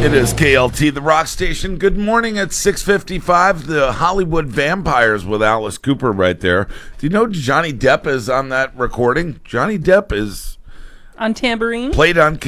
It is KLT, the rock station. Good morning at 6:55. The Hollywood Vampires with Alice Cooper right there. Do you know Johnny Depp is on that recording? Johnny Depp is on tambourine. Played on